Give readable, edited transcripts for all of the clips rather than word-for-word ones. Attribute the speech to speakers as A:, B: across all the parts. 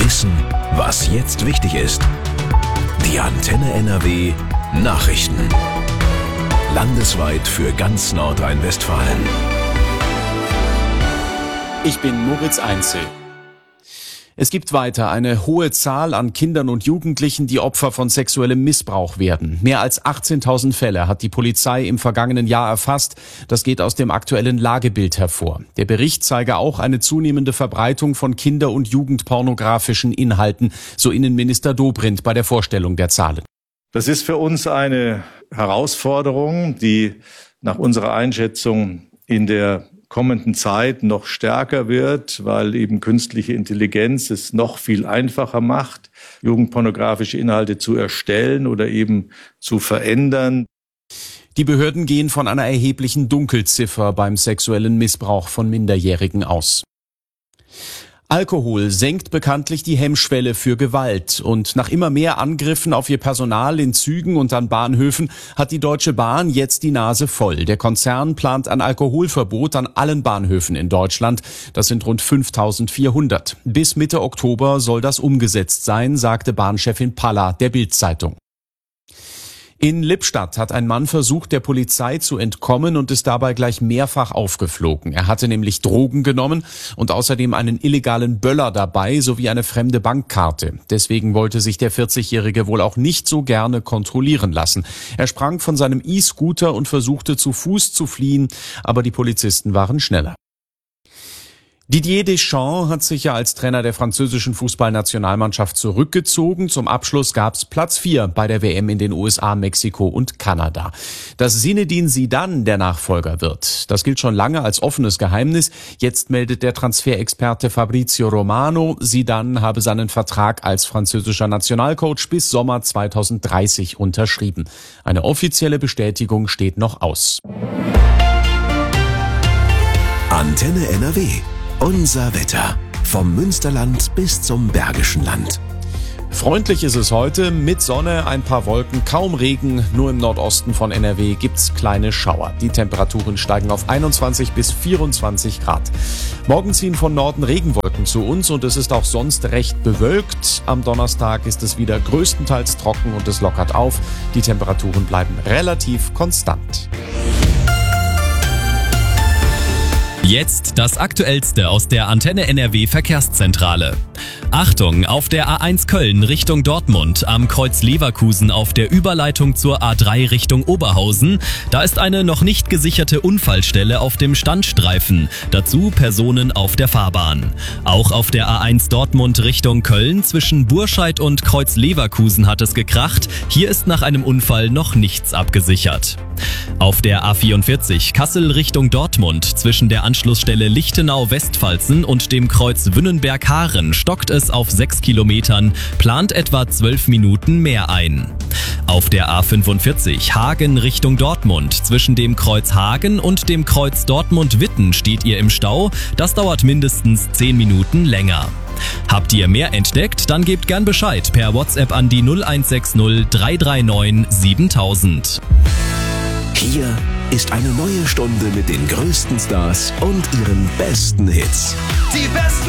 A: Wissen, was jetzt wichtig ist. Die Antenne NRW Nachrichten. Landesweit für ganz Nordrhein-Westfalen.
B: Ich bin Moritz Einzel. Es gibt weiter eine hohe Zahl an Kindern und Jugendlichen, die Opfer von sexuellem Missbrauch werden. Mehr als 18.000 Fälle hat die Polizei im vergangenen Jahr erfasst. Das geht aus dem aktuellen Lagebild hervor. Der Bericht zeige auch eine zunehmende Verbreitung von kinder- und jugendpornografischen Inhalten, so Innenminister Dobrindt bei der Vorstellung der Zahlen.
C: Das ist für uns eine Herausforderung, die nach unserer Einschätzung in der kommenden Zeit noch stärker wird, weil eben künstliche Intelligenz es noch viel einfacher macht, jugendpornografische Inhalte zu erstellen oder eben zu verändern.
B: Die Behörden gehen von einer erheblichen Dunkelziffer beim sexuellen Missbrauch von Minderjährigen aus. Alkohol senkt bekanntlich die Hemmschwelle für Gewalt. Und nach immer mehr Angriffen auf ihr Personal in Zügen und an Bahnhöfen hat die Deutsche Bahn jetzt die Nase voll. Der Konzern plant ein Alkoholverbot an allen Bahnhöfen in Deutschland. Das sind rund 5.400. Bis Mitte Oktober soll das umgesetzt sein, sagte Bahnchefin Palla der Bild-Zeitung. In Lippstadt hat ein Mann versucht, der Polizei zu entkommen und ist dabei gleich mehrfach aufgeflogen. Er hatte nämlich Drogen genommen und außerdem einen illegalen Böller dabei sowie eine fremde Bankkarte. Deswegen wollte sich der 40-Jährige wohl auch nicht so gerne kontrollieren lassen. Er sprang von seinem E-Scooter und versuchte zu Fuß zu fliehen, aber die Polizisten waren schneller. Didier Deschamps hat sich ja als Trainer der französischen Fußballnationalmannschaft zurückgezogen. Zum Abschluss gab's Platz 4 bei der WM in den USA, Mexiko und Kanada. Dass Zinedine Zidane der Nachfolger wird, das gilt schon lange als offenes Geheimnis. Jetzt meldet der Transferexperte Fabrizio Romano, Zidane habe seinen Vertrag als französischer Nationalcoach bis Sommer 2030 unterschrieben. Eine offizielle Bestätigung steht noch aus.
A: Antenne NRW. Unser Wetter. Vom Münsterland bis zum Bergischen Land.
B: Freundlich ist es heute, mit Sonne, ein paar Wolken, kaum Regen. Nur im Nordosten von NRW gibt's kleine Schauer. Die Temperaturen steigen auf 21 bis 24 Grad. Morgen ziehen von Norden Regenwolken zu uns und es ist auch sonst recht bewölkt. Am Donnerstag ist es wieder größtenteils trocken und es lockert auf. Die Temperaturen bleiben relativ konstant.
D: Jetzt das Aktuellste aus der Antenne NRW Verkehrszentrale. Achtung, auf der A1 Köln Richtung Dortmund, am Kreuz Leverkusen auf der Überleitung zur A3 Richtung Oberhausen. Da ist eine noch nicht gesicherte Unfallstelle auf dem Standstreifen. Dazu Personen auf der Fahrbahn. Auch auf der A1 Dortmund Richtung Köln zwischen Burscheid und Kreuz Leverkusen hat es gekracht. Hier ist nach einem Unfall noch nichts abgesichert. Auf der A44 Kassel Richtung Dortmund zwischen der Anschlussstelle Lichtenau-Westpfalzen und dem Kreuz Wünnenberg-Haaren stockt es auf 6 Kilometern, plant etwa 12 Minuten mehr ein. Auf der A45 Hagen Richtung Dortmund zwischen dem Kreuz Hagen und dem Kreuz Dortmund-Witten steht ihr im Stau, das dauert mindestens 10 Minuten länger. Habt ihr mehr entdeckt? Dann gebt gern Bescheid per WhatsApp an die 0160 339 7000.
A: Hier ist eine neue Stunde mit den größten Stars und ihren besten Hits.
E: Die besten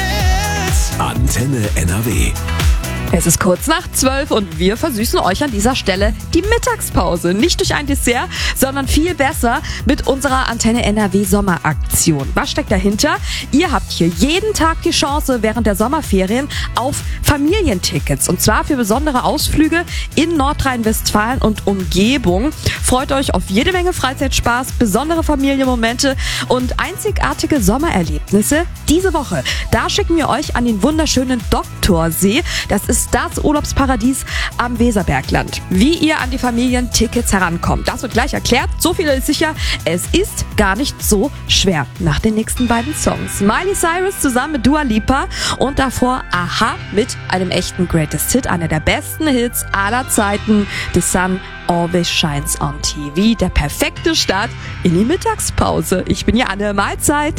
E: Hits.
A: Antenne NRW.
F: Es ist kurz nach 12 und wir versüßen euch an dieser Stelle die Mittagspause. Nicht durch ein Dessert, sondern viel besser mit unserer Antenne NRW Sommeraktion. Was steckt dahinter? Ihr habt hier jeden Tag die Chance während der Sommerferien auf Familientickets. Und zwar für besondere Ausflüge in Nordrhein-Westfalen und Umgebung. Freut euch auf jede Menge Freizeitspaß, besondere Familienmomente und einzigartige Sommererlebnisse. Diese Woche, da schicken wir euch an den wunderschönen Doktorsee. Das ist das Urlaubsparadies am Weserbergland. Wie ihr an die Familientickets herankommt, das wird gleich erklärt. So viel ist sicher, es ist gar nicht so schwer. Nach den nächsten beiden Songs. Miley Cyrus zusammen mit Dua Lipa und davor Aha mit einem echten Greatest Hit, einer der besten Hits aller Zeiten. The Sun Always Shines on TV. Der perfekte Start in die Mittagspause. Ich bin Janne, Mahlzeit.